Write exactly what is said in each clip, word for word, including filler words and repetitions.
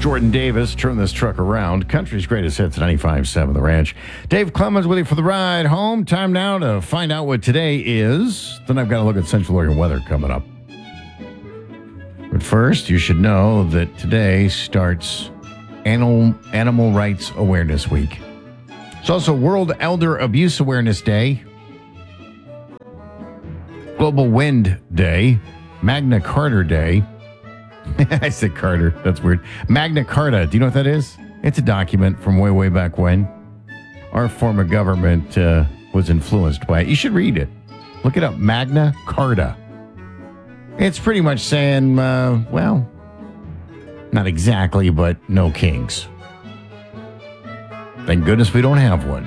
Jordan Davis, turn this truck around. Country's greatest hits, ninety-five point seven The Ranch. Dave Clemens with you for the ride home. Time now to find out what today is. Then I've got to look at Central Oregon weather coming up. But first, you should know that today starts Animal, Animal Rights Awareness Week. It's also World Elder Abuse Awareness Day, Global Wind Day, Magna Carta Day. I said Carter. That's weird. Magna Carta. Do you know what that is? It's a document from way, way back when. Our form of government uh, was influenced by it. You should read it. Look it up. Magna Carta. It's pretty much saying, uh, well, not exactly, but no kings. Thank goodness we don't have one.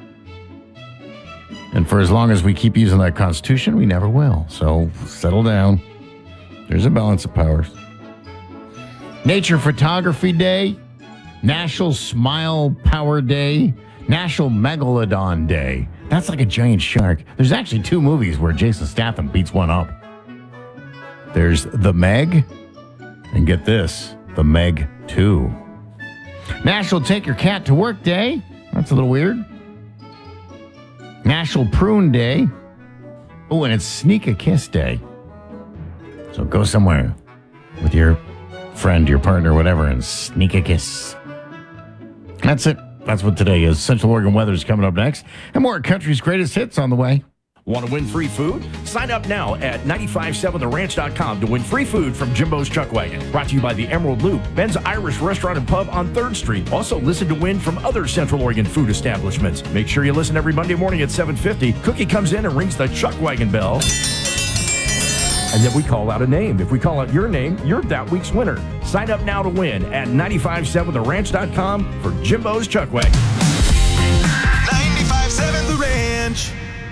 And for as long as we keep using that Constitution, we never will. So settle down. There's a balance of powers. Nature Photography Day, National Smile Power Day, National Megalodon Day. That's like a giant shark. There's actually two movies where Jason Statham beats one up. There's The Meg, and get this, The Meg two. National Take Your Cat to Work Day. That's a little weird. National Prune Day. Oh, and it's Sneak a Kiss Day. So go somewhere with your friend, your partner, whatever, and sneak a kiss. That's it. That's what today is. Central Oregon weather is coming up next. And more country's greatest hits on the way. Want to win free food? Sign up now at nine five seven the ranch dot com to win free food from Jimbo's Chuck Wagon. Brought to you by the Emerald Loop, Ben's Irish Restaurant and Pub on third Street. Also listen to win from other Central Oregon food establishments. Make sure you listen every Monday morning at seven fifty. Cookie comes in and rings the Chuck Wagon bell. And then we call out a name. If we call out your name, you're that week's winner. Sign up now to win at nine five seven the ranch dot com for Jimbo's Chuck Wagon. ninety-five point seven The Ranch.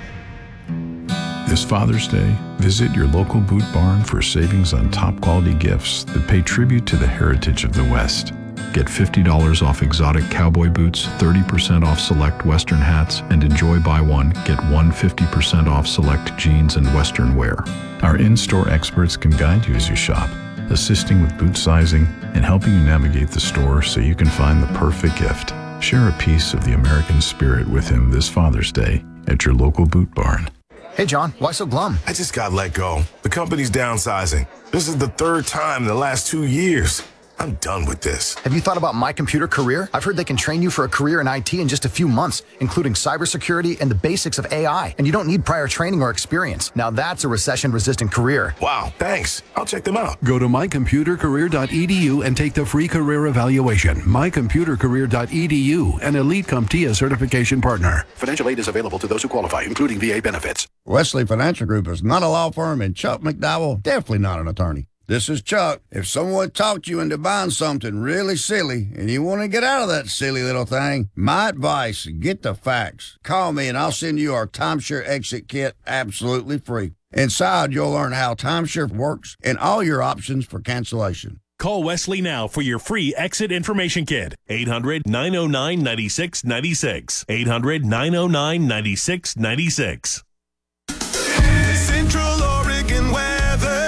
This Father's Day, visit your local Boot Barn for savings on top quality gifts that pay tribute to the heritage of the West. Get fifty dollars off exotic cowboy boots, thirty percent off select Western hats, and enjoy buy one, get one fifty percent off select jeans and Western wear. Our in-store experts can guide you as you shop, assisting with boot sizing and helping you navigate the store so you can find the perfect gift. Share a piece of the American spirit with him this Father's Day at your local Boot Barn. Hey, John, why so glum? I just got let go. The company's downsizing. This is the third time in the last two years. I'm done with this. Have you thought about My Computer Career? I've heard they can train you for a career in I T in just a few months, including cybersecurity and the basics of A I. And you don't need prior training or experience. Now that's a recession-resistant career. Wow, thanks. I'll check them out. Go to my computer career dot e d u and take the free career evaluation. my computer career dot e d u, an Elite CompTIA certification partner. Financial aid is available to those who qualify, including V A benefits. Wesley Financial Group is not a law firm, and Chuck McDowell definitely not an attorney. This is Chuck. If someone talked you into buying something really silly and you want to get out of that silly little thing, my advice, get the facts. Call me and I'll send you our timeshare exit kit absolutely free. Inside, you'll learn how timeshare works and all your options for cancellation. Call Wesley now for your free exit information kit. eight hundred nine oh nine nine six nine six. eight hundred nine oh nine nine six nine six. Central Oregon weather.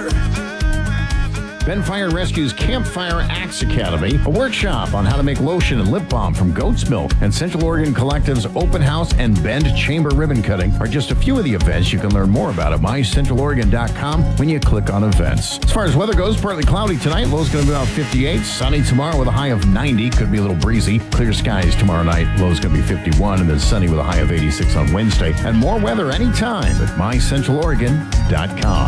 Ben Fire Rescue's Campfire Axe Academy, a workshop on how to make lotion and lip balm from goat's milk, and Central Oregon Collective's open house and Bend chamber ribbon cutting are just a few of the events you can learn more about at my central oregon dot com when you click on events. As far as weather goes, partly cloudy tonight, low's going to be about fifty-eight, sunny tomorrow with a high of ninety, could be a little breezy, clear skies tomorrow night, low's going to be fifty-one, and then sunny with a high of eighty-six on Wednesday, and more weather anytime at my central oregon dot com.